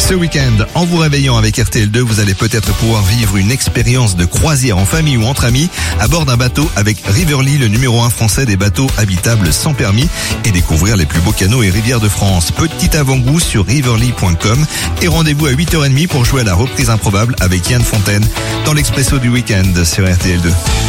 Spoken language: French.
Ce week-end, en vous réveillant avec RTL2, vous allez peut-être pouvoir vivre une expérience de croisière en famille ou entre amis à bord d'un bateau avec Riverly, le numéro 1 français des bateaux habitables sans permis, et découvrir les plus beaux canaux et rivières de France. Petit avant-goût sur riverly.com et rendez-vous à 8h30 pour jouer à la reprise improbable avec Yann Fontaine dans l'Expresso du week-end sur RTL2.